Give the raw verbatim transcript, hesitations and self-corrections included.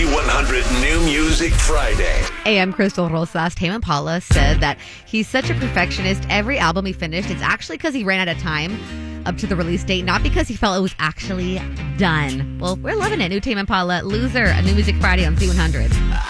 one hundred New Music Friday. Hey, I'm Crystal Rosas. Tame Impala said that he's such a perfectionist. Every album he finished, it's actually because he ran out of time up to the release date, not because he felt it was actually done. Well, we're loving it. New Tame Impala, Loser, a New Music Friday on Z one hundred.